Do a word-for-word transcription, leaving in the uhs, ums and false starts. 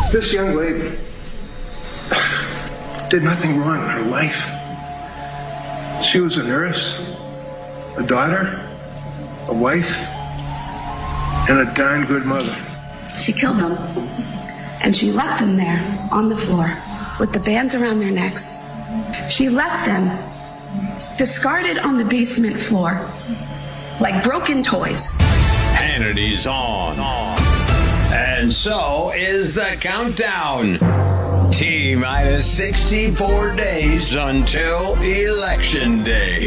This young lady did nothing wrong in her life. She was a nurse, a daughter, a wife, and a darn good mother. She killed them, and she left them there on the floor with the bands around their necks. She left them discarded on the basement floor like broken toys. Hannity's on. And so is the countdown. T minus sixty-four days until Election Day.